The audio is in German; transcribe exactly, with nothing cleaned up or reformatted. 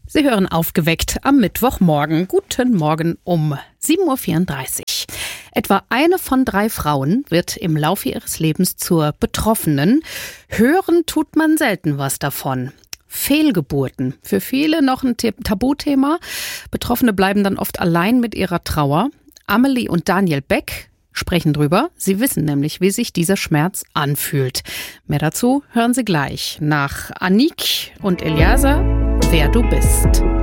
Sie hören Aufgeweckt am Mittwochmorgen. Guten Morgen um sieben Uhr vierunddreißig. Etwa eine von drei Frauen wird im Laufe ihres Lebens zur Betroffenen. Hören tut man selten was davon. Fehlgeburten. Für viele noch ein Tabuthema. Betroffene bleiben dann oft allein mit ihrer Trauer. Amelie und Daniel Beck sprechen drüber. Sie wissen nämlich, wie sich dieser Schmerz anfühlt. Mehr dazu hören Sie gleich nach Anik und Eliasa, Wer du bist.